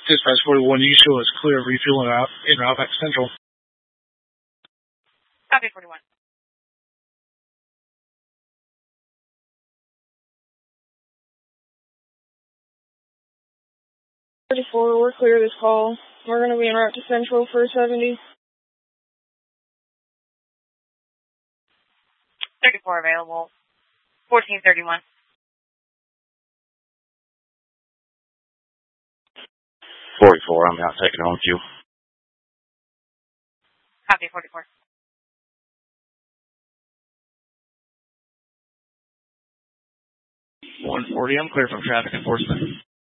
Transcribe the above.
Dispatch 41, you show us clear of refueling out in route back to Central. Copy 41. We're clear this call. We're going to be en route to Central for 70. 34 available. 1431. 44, I'm out taking on fuel. Copy 44. 140, I'm clear from traffic enforcement.